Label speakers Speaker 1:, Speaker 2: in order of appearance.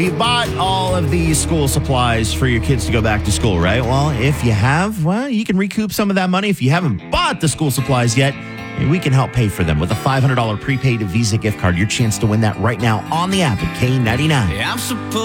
Speaker 1: You bought all of these school supplies for your kids to go back to school, right? Well, if you have, well, you can recoup some of that money. If you haven't bought the school supplies yet, we can help pay for them with a $500 prepaid Visa gift card. Your chance to win that right now on the app at K99.
Speaker 2: I'm supposed